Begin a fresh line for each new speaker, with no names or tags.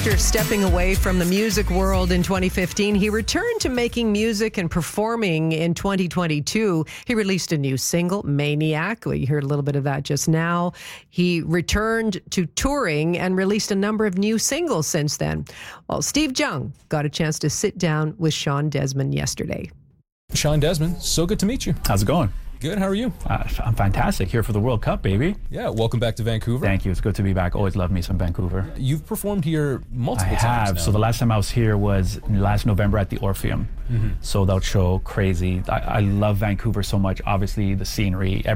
After stepping away from the music world in 2015, he returned to making music and performing in 2022. He released a new single, Maniac. We heard a little bit of that just now. He returned to touring and released a number of new singles since then. Well, Steve Jung got a chance to sit down with Shawn Desman yesterday.
Shawn Desman, so good to meet you.
How's it going?
Good, how are you?
I'm fantastic, here for the World Cup, baby.
Yeah, welcome back to Vancouver.
Thank you, it's good to be back. Always love me some Vancouver.
You've performed here multiple times
I have.
now.
So the last time I was here was last November at the Orpheum. Sold out show, crazy. I love Vancouver so much. Obviously, the scenery,